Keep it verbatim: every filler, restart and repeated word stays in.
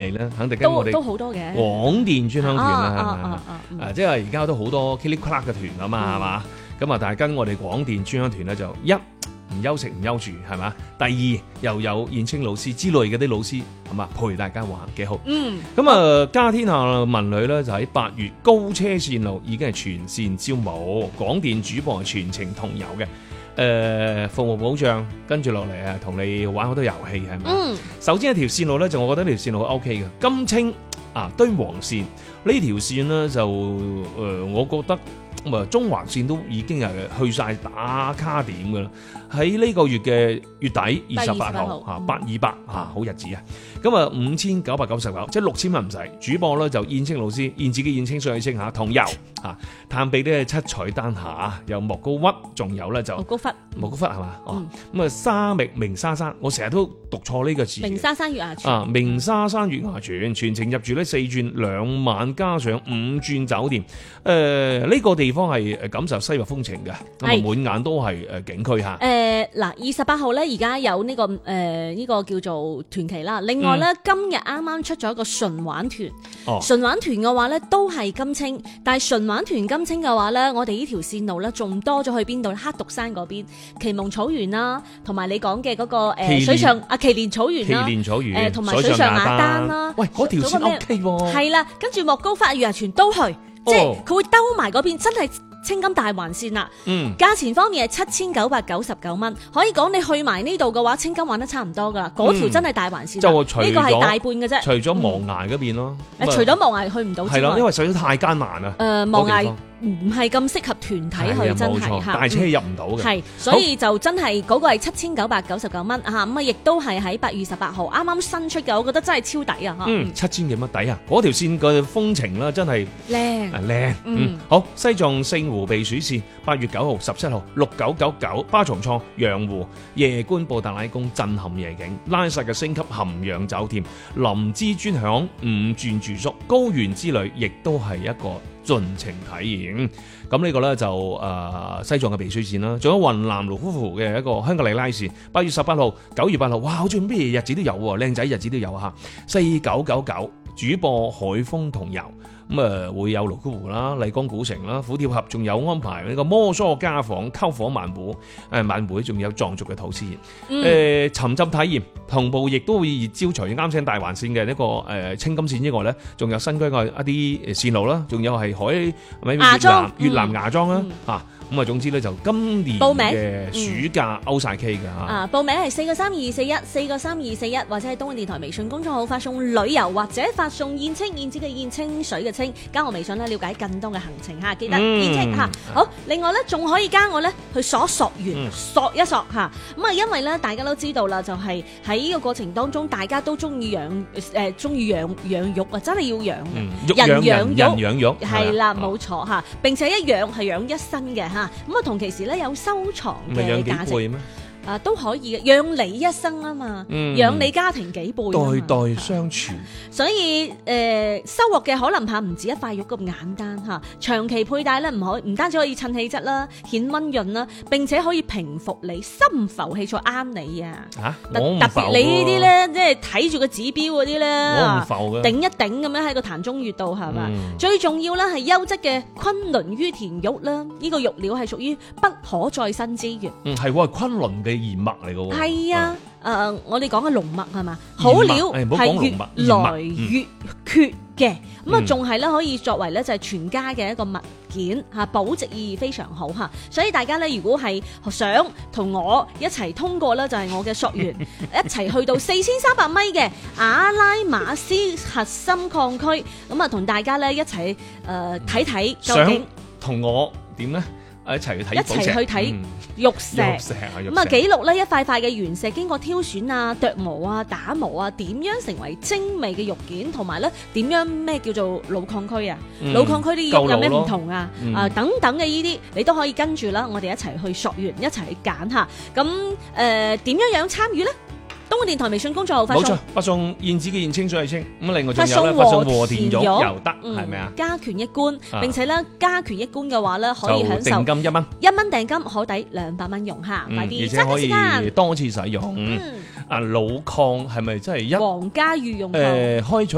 係啦，肯定跟我哋都好多嘅廣電專享團啦， 啊啊啊啊即係而家都好多 Kili Clark 嘅團啊嘛，係嘛？咁啊，但係跟我哋廣電專享團咧，就一唔休食唔休住，係嘛？第二又有燕青老師之類嘅啲老師，係嘛？陪大家玩幾好。 嗯， 咁啊，家天下文旅咧就喺八月高車線路已經係全線招募，廣電主播係全程同遊嘅。誒、呃、服務保障，跟住落嚟啊，同你玩好多遊戲係咪？ 嗯， 首先一條線路咧，就我覺得呢條線路 O K 嘅，金青啊敦煌線呢條線咧就誒、呃，我覺得咁啊中環線都已經係去晒打卡點㗎啦。喺呢個月嘅月底二十八號嚇八二八嚇好日子啊！咁啊五千九百九十九，即係六千蚊唔使。主播咧就燕青老師，燕子嘅燕青，水嘅青嚇，同遊嚇，探秘咧七彩丹霞，有莫高窟，仲有咧就莫高窟， 莫高窟係嘛？哦，咁啊沙覓明沙山，我成日都讀錯呢個字。 明沙山月牙泉啊，明沙山月牙泉，全程入住咧四轉兩晚，加上五轉酒店。誒、呃、呢、這個地方係誒感受西域風情嘅，咁啊滿眼都係誒景區嚇。 誒嗱，二十八號咧，而家有呢、這個誒呢、呃這個叫做團期啦。另外咧，嗯、今日啱啱出咗一個純玩團， 哦、 純玩團嘅話咧都係金青，但係純玩團金青嘅話咧，我哋呢條線路咧仲多咗去邊度？黑獨山嗰邊、祁蒙草原啦，同埋你講嘅嗰個誒、呃、水上啊祁連草原啦， 祁連草原誒同埋水上雅丹啦。 喂，嗰條線 O K 喎。 係啦，跟住莫高窟、月牙泉都去，即係佢會兜埋嗰邊，真係。青金大環線啦，嗯，價錢方面係七千九百九十九蚊，可以講你去埋呢度嘅話，青金玩得差唔多噶啦，嗰條真係大環線， 就除呢個係大半嘅啫， 除咗望崖嗰邊咯， 誒，除咗望崖去唔到之外， 係啦，因為實在太艱難啦， 誒，望崖唔係咁適合團體去，真係嚇， 大車入唔到嘅， 係，所以就真係嗰個係七千九百九十九蚊嚇，咁啊亦都係喺八月十八號啱啱新出嘅，我覺得真係超抵啊嚇， 嗯，七千幾蚊抵啊，嗰條線嘅風情啦，真係靚， 靚，嗯，好，西藏聖湖避暑線。八月九號、十七號、六九九九，巴松措、羊湖夜觀布達拉宮，震撼夜景，拉薩嘅星級含氧酒店，林芝專享五鑽住宿，高原之旅亦都係一個盡情體驗。咁呢個呢，就誒、呃、西藏嘅避暑線啦，仲有雲南盧夫湖嘅一個香格里拉線，八月十八號、九月八號，哇，好似咩日子都有喎，靚仔日子都有嚇，四九九九主播海風同遊。咁啊，會有盧夫湖啦、麗江古城啦、虎跳峽，仲有安排呢個摩梭家訪、篝火晚會，誒晚會仲有藏族嘅土司，誒、嗯呃、沉浸體驗，同步亦都會熱招除啱先大環線嘅呢個誒青金線之外咧，仲有新疆嘅一啲線路啦，仲有係海咪越南越南芽莊啦嚇。咁啊，總之咧就今年嘅暑假歐晒 K 嘅嚇。 啊，報名係四個三二四一，四個三二四一，或者係東莞電台微信公眾號發送旅遊，或者發送燕青燕子嘅燕青水嘅青，加我微信咧了解更多嘅行程嚇，記得燕青嚇。好，另外咧仲可以加我咧去索索完，嗯、索一索嚇。咁啊，因為咧大家都知道啦，就係喺呢個過程當中，大家都中意養誒，中意養養育啊，真係要養嘅。嗯、人養育， 人養育係啦，冇錯嚇。並且一養係養一生嘅嚇。咁啊，同其時咧有收藏嘅價值。啊，都可以嘅，養你一生啊嘛，嗯、養你家庭幾輩， 代代相傳。 所以誒、呃，收穫嘅可能怕唔止一塊肉咁簡單嚇，長期佩戴咧唔可唔單止可以襯氣質啦，顯溫潤啦，並且可以平復你心浮氣躁，啱你啊！嚇，特特別你呢啲咧，即係睇住個指標嗰啲咧， 我唔浮嘅， 頂一頂咁樣喺個壇中穴度係嘛？ 嗯、 最重要咧係優質嘅昆崙于田玉啦，呢、這個玉料係屬於不可再生資源。 嗯，係喎，係昆崙嘅玄墨嚟嘅喎。 係啊，誒、呃，我哋講嘅龍脈係嘛，好料係越來越缺嘅，咁啊仲係咧可以作為咧就係全家嘅一個物件嚇，保值意義非常好嚇，所以大家咧如果係想同我一齊通過咧，就係我嘅溯源一齊去到四千三百米嘅阿拉馬斯核心礦區，咁啊同大家咧一齊誒睇睇究竟同我點咧？一齊去睇， 一齊去睇玉石，咁啊記錄咧一塊塊嘅原石經過挑選啊、琢磨啊、打磨啊，點樣成為精美嘅玉件，同埋咧點樣咩叫做老礦區啊？嗯、老礦區啲玉有咩唔同啊？嗯、啊等等嘅呢啲，你都可以跟住啦，我哋一齊去溯源，一齊去揀下。咁誒點樣樣參與咧？東莞電台微信公眾號發送，冇錯，發送燕子嘅燕青水係青，咁另外仲有咧發送和田玉又得，係咪啊？加權一觀，並且咧加權一觀嘅話咧，可以享受定金一蚊，一蚊訂金可抵兩百蚊用下，快啲，而且可以多次使用。啊，老礦係咪真係一皇家御用？ 誒，開採。